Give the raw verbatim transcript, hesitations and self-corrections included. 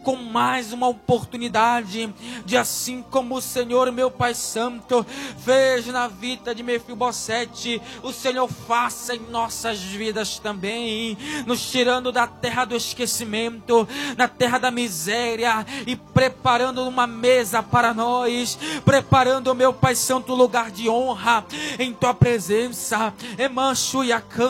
com mais uma oportunidade de, assim como o Senhor, meu Pai Santo, fez na vida de Mefibosete, o Senhor faça em nossas vidas também, nos tirando da terra do esquecimento, na terra da miséria, e preparando uma mesa para nós, preparando, meu Pai Santo, lugar de honra em Tua presença. Emanchu Yakan.